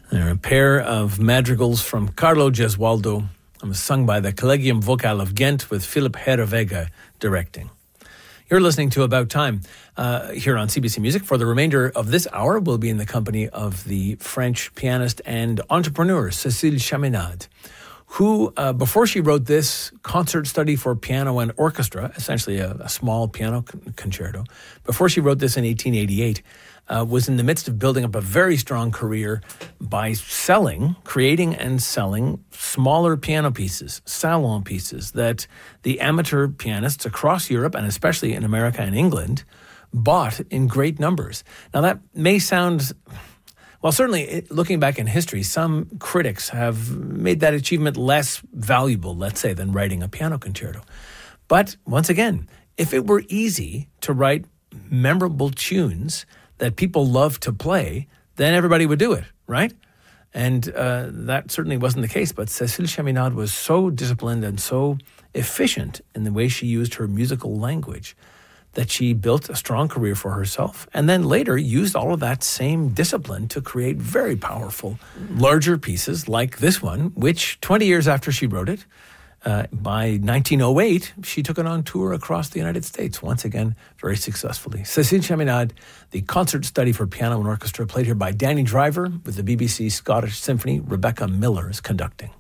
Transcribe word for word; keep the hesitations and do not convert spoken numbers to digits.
There are a pair of madrigals from Carlo Gesualdo, and was sung by the Collegium Vocal of Ghent with Philip Herreweghe directing. You're listening to About Time uh, here on C B C Music. For the remainder of this hour, we'll be in the company of the French pianist and entrepreneur Cécile Chaminade, who, uh, before she wrote this concert study for piano and orchestra, essentially a, a small piano con- concerto, before she wrote this in eighteen eighty-eight, uh, was in the midst of building up a very strong career by selling, creating and selling smaller piano pieces, salon pieces, that the amateur pianists across Europe, and especially in America and England, bought in great numbers. Now that may sound... Well, certainly, looking back in history, some critics have made that achievement less valuable, let's say, than writing a piano concerto. But once again, if it were easy to write memorable tunes that people love to play, then everybody would do it, right? And uh, that certainly wasn't the case. But Cécile Chaminade was so disciplined and so efficient in the way she used her musical language that she built a strong career for herself, and then later used all of that same discipline to create very powerful, larger pieces like this one, which twenty years after she wrote it, uh, by nineteen oh eight, she took it on tour across the United States, once again, very successfully. Cécile Chaminade, the concert study for piano and orchestra, played here by Danny Driver with the B B C Scottish Symphony. Rebecca Miller is conducting.